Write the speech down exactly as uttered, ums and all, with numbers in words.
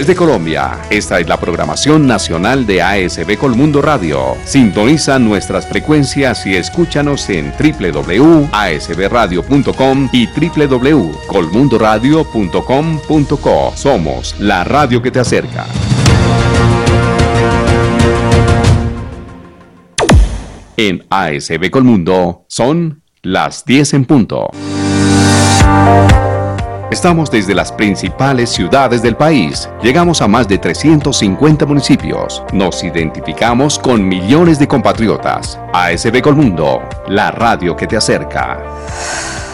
Desde Colombia, esta es la programación nacional de A S B Colmundo Radio. Sintoniza nuestras frecuencias y escúchanos en doble u doble u doble u punto a s b radio punto com y doble u doble u doble u punto colmundo radio punto com punto co. Somos la radio que te acerca. En A S B Colmundo son las diez en punto. Estamos desde las principales ciudades del país. Llegamos a más de trescientos cincuenta municipios. Nos identificamos con millones de compatriotas. A S B Colmundo, la radio que te acerca.